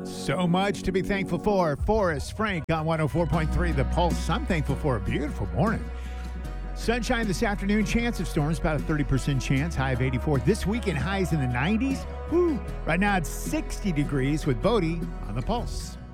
So much to be thankful for. Forrest Frank on 104.3 The Pulse. I'm thankful for a beautiful morning. Sunshine this afternoon, chance of storms, about a 30% chance, high of 84. This weekend, highs in the 90s. Woo. Right now it's 60 degrees with Bodie on The Pulse.